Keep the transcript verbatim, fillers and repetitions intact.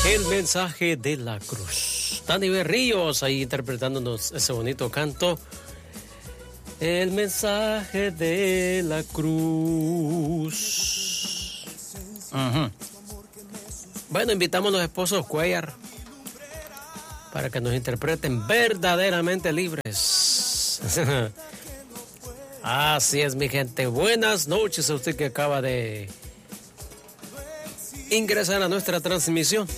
El mensaje de la cruz. Dani Berríos ahí interpretándonos ese bonito canto. El mensaje de la cruz. Uh-huh. Bueno, invitamos a los esposos Cuellar para que nos interpreten Verdaderamente Libres. Así es, mi gente. Buenas noches a usted que acaba de ingresar a nuestra transmisión.